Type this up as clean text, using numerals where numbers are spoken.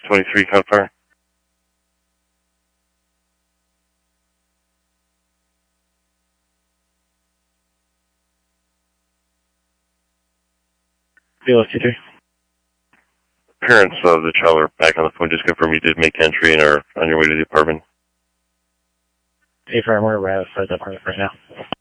23 Codefire. BLS-23. Parents of the child are back on the phone. Just confirm you did make entry and are on your way to the apartment. Affirm, we're outside the apartment right now.